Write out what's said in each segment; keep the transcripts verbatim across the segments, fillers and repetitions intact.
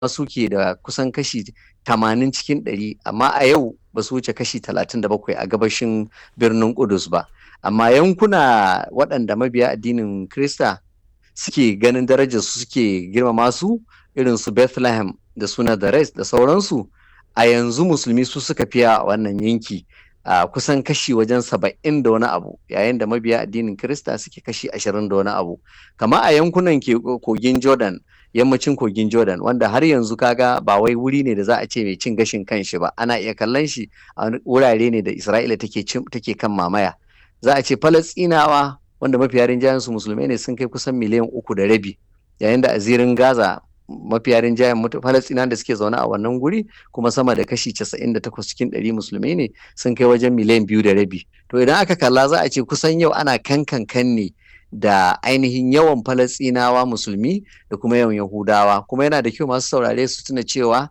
suke da kusan kashi tamanin cikin ɗari, amma a yau ba su wuce kashi talatin da bakwai a gabashin birnin Ƙudus ba. Amma yankuna waɗanda mabiya addinin Kirista suke ganin darajar su suke girmama su, irin su Bethlehem da su Nazareth da sauransu, a yanzu musulmi su suka fiya a wannan yanki, a kusan kashi wajen saba'in da wani abu, yayin da mabiya addinin Kirista suke kashi ashirin da wani abu. Kama a yankunan kogin Jordan, yammacin kogin Jordan, wanda har yanzu kaga ba wai wuri ne da za a ce mai cin gashin kanshi ba, ana iya kallon shi a wurare ne da Isra'ila take take kan mamaya. Za a ce Falasɗinawa, wanda mafiya rinjayen su musulmai ne, sun kai kusan miliyan uku da rabi, yayin da a zirin Gaza mafiya rinjayen Falasɗinawan da suke zaune a wannan guri kuma sama da kashi casa'in da takwas cikin ɗari musulmai ne, sun kai wajen miliyan biyu da rabi. To idan aka kalla za a ce kusan yau ana kankan ne da ainihin yawan Falasɗinawa musulmi da kuma yawan Yahudawa. Kuma yana da kyau masu saurare su tuna cewa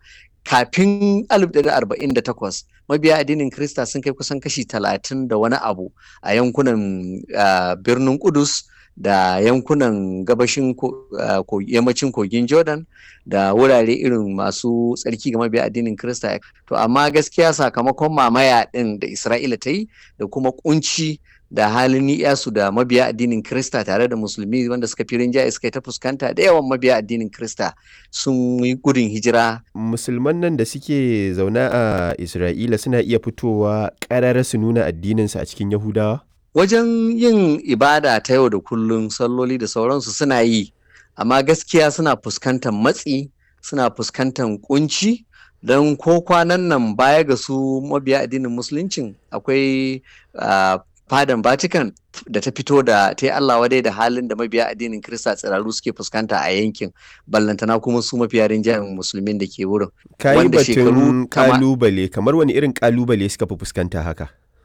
kafin alif ɗari tara da arba'in da takwas mabiya addinin Kirista sun kai kusan kashi talatin da wani abu a yankunan uh, birnin Kudus da yankunan gabashin uh, yammacin kogin Jordan da wurare irin masu tsarki ga mabiya addinin Kirista. To amma gaskiya sakamakon mamaya ɗin da Isra'ila ta yi da kuma kunci da halin ni'yasu da mabiya addinin Kirista tare da musulmi wanda suka fi rinjaye suka yi ta fuskanta, da yawan mabiya addinin Kirista sun yi gudun hijira. Musulman nan da suke zaune a Isra'ila suna iya fitowa ƙarara su nuna addininsu a cikin Yahudawa? Wajen yin ibada ta yau da kullum, salloli da sauransu suna yi, amma gaskiya suna fuskantar matsi, suna fuskantar kunci. Don ko kwanan nan baya ga su mabiya addinin musuluncin akwai uh, fadan Vatican da ta fito da ta yi Allah wadai da halin da mabiya addinin Kirista tsiraru suke fuskanta a yankin, ballantana kuma su mafiya rinjayen musulmin da ke wurin. Kayi batun kalubale, kamar wani irin kalubale suka fi fuskanta haka?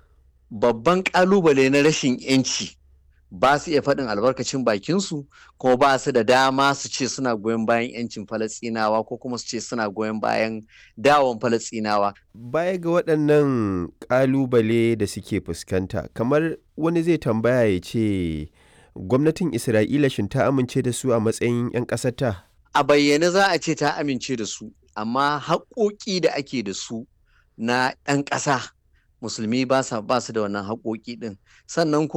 Babban kalubale na rashin yanci, ba su iya faɗin albarkacin bakinsu, kuma ba su da dama su ce suna goyon bayan yancin Falasɗinawa ko kuma su ce suna goyon bayan dawon Falasɗinawa. Baya ga waɗannan ƙalubale da suke fuskanta, kamar wani zai tambaya ya ce gwamnatin Isra'ila shin ta amince da su a matsayin 'yan ƙasarta? A bayyane za a ce ta amince da su, amma haƙoƙi da ake da su na ɗan ƙasa musulmi ba su da wannan haƙoƙi ɗin. Sannan